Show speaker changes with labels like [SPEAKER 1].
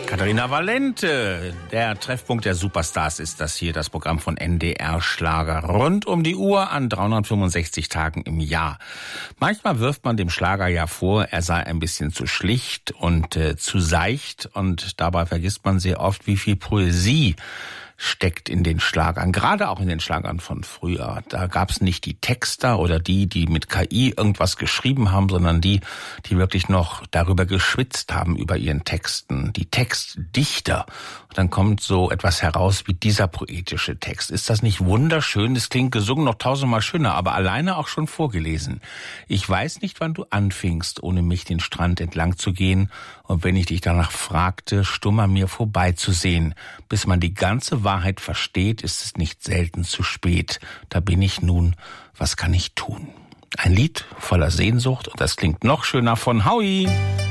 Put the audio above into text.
[SPEAKER 1] Katharina Valente, der Treffpunkt der Superstars ist das hier, das Programm von NDR Schlager. Rund um die Uhr an 365 Tagen im Jahr. Manchmal wirft man dem Schlager ja vor, er sei ein bisschen zu schlicht und zu seicht. Und dabei vergisst man sehr oft, wie viel Poesie steckt in den Schlagern, gerade auch in den Schlagern von früher. Da gab es nicht die Texter oder die mit KI irgendwas geschrieben haben, sondern die wirklich noch darüber geschwitzt haben, über ihren Texten. Die Textdichter. Und dann kommt so etwas heraus wie dieser poetische Text. Ist das nicht wunderschön? Es klingt gesungen noch tausendmal schöner, aber alleine auch schon vorgelesen. Ich weiß nicht, wann du anfingst, ohne mich den Strand entlang zu gehen. Und wenn ich dich danach fragte, stumm an mir vorbeizusehen, bis man die ganze Wahrheit versteht, ist es nicht selten zu spät. Da bin ich nun, was kann ich tun? Ein Lied voller Sehnsucht und das klingt noch schöner von Howie.